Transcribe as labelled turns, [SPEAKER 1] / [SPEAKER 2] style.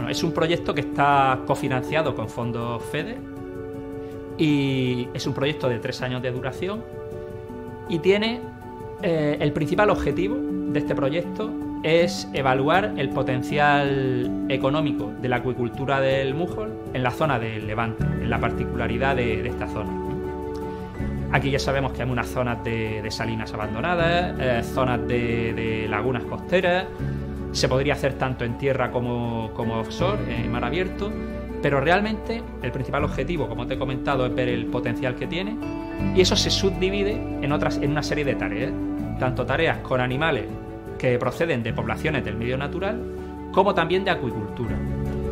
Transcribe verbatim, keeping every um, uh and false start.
[SPEAKER 1] Bueno, es un proyecto que está cofinanciado con fondos FEDER y es un proyecto de tres años de duración y tiene eh, el principal objetivo de este proyecto es evaluar el potencial económico de la acuicultura del Mújol en la zona del Levante, en la particularidad de, de esta zona. Aquí ya sabemos que hay unas zonas de, de salinas abandonadas, eh, zonas de, de lagunas costeras. Se podría hacer tanto en tierra como, como offshore, en mar abierto, pero realmente el principal objetivo, como te he comentado, es ver el potencial que tiene, y eso se subdivide en otras, en una serie de tareas, tanto tareas con animales que proceden de poblaciones del medio natural, como también de acuicultura.